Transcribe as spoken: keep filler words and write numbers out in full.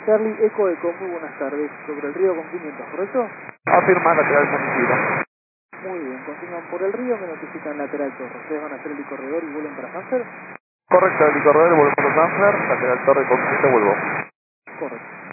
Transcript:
Charlie Eco Eco, muy buenas tardes. Sobre el río con quinientos, ¿correcto? Afirma lateral conocido. Muy bien, continúan por el río, me notifican lateral torre. ¿Ustedes van a hacer el corredor y vuelven para Sanfer? Correcto, el corredor, volvemos a Sanfer, lateral torre con quince, vuelvo. Correcto.